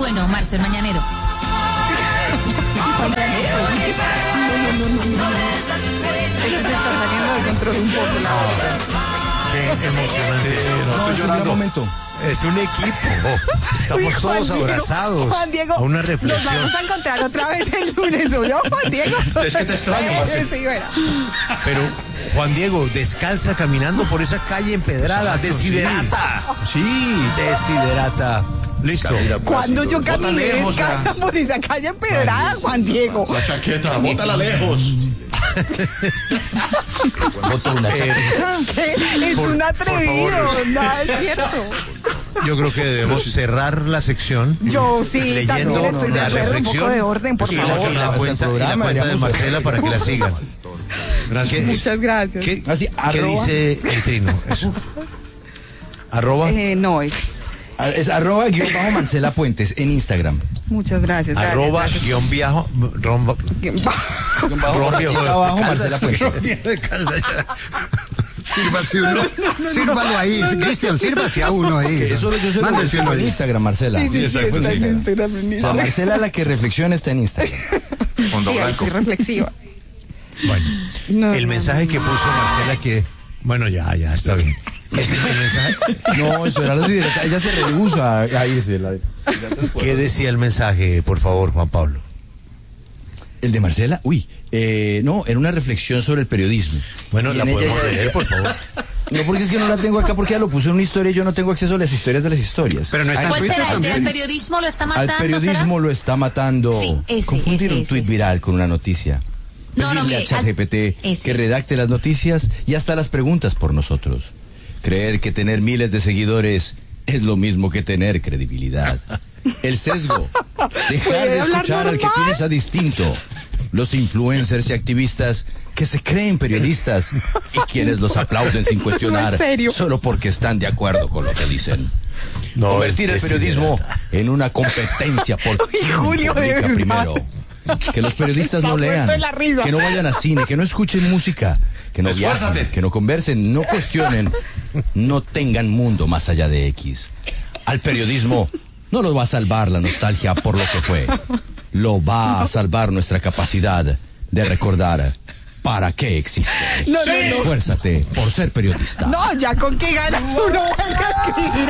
bueno, Marce, el mañanero. Eso se está saliendo de control un poco, la verdad. Qué emocionante. No, estoy llorando. Un momento. Es un equipo. Estamos todos abrazados. Juan Diego, a una nos reflexión. vamos a encontrar otra vez el lunes, ¿no, Juan Diego? Es que te extraño, Marcelo. Sí, bueno. Pero, Juan Diego, descalza caminando por esa calle empedrada. Desiderata. Sí. Desiderata. Listo. Cuando yo caminé lejos, descalza por esa calle empedrada, Juan Diego. La chaqueta, bótala lejos. Bota una chaqueta. Es un atrevido, favor. nada es cierto. Yo creo que debemos cerrar la sección. Yo sí, leyendo también estoy de la acuerdo, un reflexión poco de orden, por y favor. la cuenta de Marcela para que la sigan. Gracias. Muchas gracias. ¿Qué, Así, ¿qué dice el trino? Eso. Arroba. No, es. Es @_ Marcela Puentes en Instagram. Muchas gracias. Arroba gracias. guión viejo. Ron viejo. Abajo Marcela Puentes. Sírvalo ahí, Cristian, sírvase a uno ahí. Eso yo se lo Mándenselo escribo en ahí. Instagram, Marcela. Sí, está en Instagram, en O sea, Instagram. Marcela la que reflexiona está en Instagram. Fondo Sí, blanco. soy reflexiva. Bueno, No, el no, mensaje que puso Marcela que... Bueno, ya, está bien. ¿Ese es el mensaje? No, eso era la directa. Ella se rehúsa a irse. ¿Qué decía el mensaje, por favor, Juan Pablo? ¿El de Marcela? No, era una reflexión sobre el periodismo. Bueno, Y la en ella podemos ella leer, decía- por favor. No, porque es que no la tengo acá, porque ella lo puso en una historia y yo no tengo acceso a las historias de las historias. Pero no está en ¿Cuál Twitter será? ¿El del también. periodismo lo está matando? Al periodismo ¿será? lo está matando. Sí, ese, Confundir ese, un tuit ese. viral con una noticia. No, no, Pedirle mire, a ChatGPT ese. que redacte las noticias y hasta las preguntas por nosotros. Creer que tener miles de seguidores es lo mismo que tener credibilidad. El sesgo. Dejar ¿Puede de hablar escuchar al que normal? piensa distinto. Los influencers y activistas que se creen periodistas y quienes los aplauden sin cuestionar No, en serio. solo porque están de acuerdo con lo que dicen. No, Convertir el es periodismo en una competencia por Ay, quién Julio, de publica verdad. primero. Que los periodistas Está no lean, muerto de la risa. que no vayan a cine, que no escuchen música, que no viajen, Esfuérzate. que no conversen, no cuestionen, no tengan mundo más allá de X. Al periodismo no lo va a salvar la nostalgia por lo que fue. Lo va a salvar nuestra capacidad de recordar para qué existe. No, no, no. Esfuérzate por ser periodista. No, ya con qué ganas uno vuelve a escribir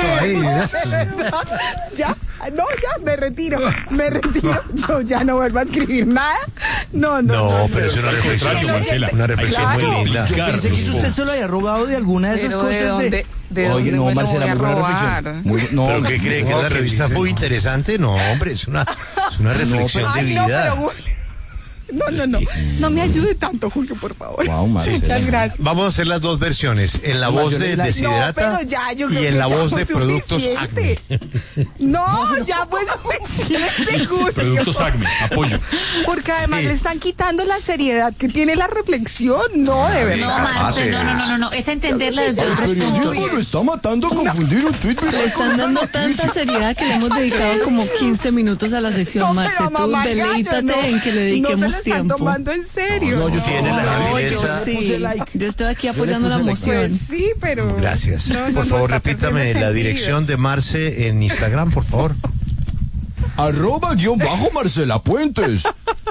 algo. Ya, no, ya, me retiro. Yo ya no vuelvo a escribir nada. No. No, pero es una al reflexión, contrario, Marcela. Marcela. Una reflexión Claro. muy linda. Yo pensé que usted se lo había robado de alguna de esas Pero ¿de cosas dónde? ¿De Oye, dónde no, me lo Marcela, voy a muy buena robar? reflexión. No, ¿Pero qué cree? ¿Que es una ¿qué revista dice? muy interesante? No, hombre, es una reflexión de Ay, no, vida. pero... No. No me ayude tanto, Julio, por favor. Wow, Marcela. Muchas gracias. Vamos a hacer las dos versiones, en la voz de No, Desiderata pero ya, yo y creo en que la ya voz fue de Productos suficiente. Acme. No, ya fue suficiente, Julio. Productos Acme, apoyo. Porque además Sí. le están quitando la seriedad que tiene la reflexión. No, de verdad. No, Marce, no. Es entenderla desde otro punto. Lo está matando confundir un tuit viral. Le están dando tanta seriedad que le hemos dedicado como 15 minutos a la sección, No, Marce. pero Tú mamá deleítate gallo, no. en que le No se dediquemos lo están tiempo. tomando en serio. No, yo Tiene la No, yo belleza. sí. puse like. Yo estoy aquí apoyando la puse like. moción. Pues sí, pero... Gracias. No, Por favor, está repítame perdiendo la sentido. dirección de Marce en Instagram, por favor. @_ Marcela Puentes.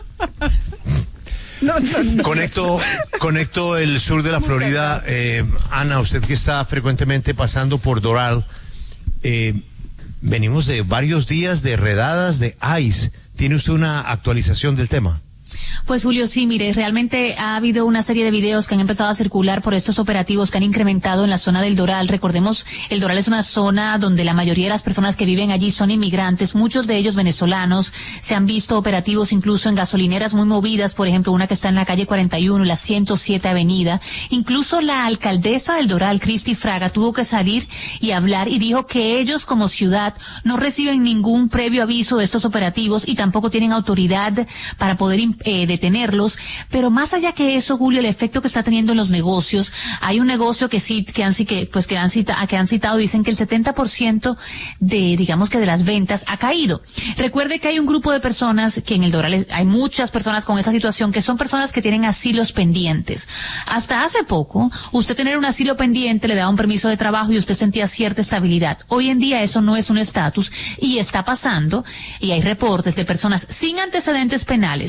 No. Conecto el sur de la Florida. Ana, usted que está frecuentemente pasando por Doral, venimos de varios días de redadas de ICE. ¿Tiene usted una actualización del tema? Pues Julio, sí, mire, realmente ha habido una serie de videos que han empezado a circular por estos operativos que han incrementado en la zona del Doral. Recordemos, el Doral es una zona donde la mayoría de las personas que viven allí son inmigrantes, muchos de ellos venezolanos. Se han visto operativos incluso en gasolineras muy movidas, por ejemplo, una que está en la calle 41, la 107 Avenida. Incluso la alcaldesa del Doral, Cristi Fraga, tuvo que salir y hablar y dijo que ellos como ciudad no reciben ningún previo aviso de estos operativos y tampoco tienen autoridad para poder detenerlos, pero más allá que eso, Julio, el efecto que está teniendo en los negocios, hay un negocio que han citado, dicen que el 70% de las ventas ha caído. Recuerde que hay un grupo de personas que en el Doral hay muchas personas con esa situación, que son personas que tienen asilos pendientes. Hasta hace poco, usted tener un asilo pendiente le daba un permiso de trabajo y usted sentía cierta estabilidad. Hoy en día eso no es un estatus y está pasando, y hay reportes de personas sin antecedentes penales,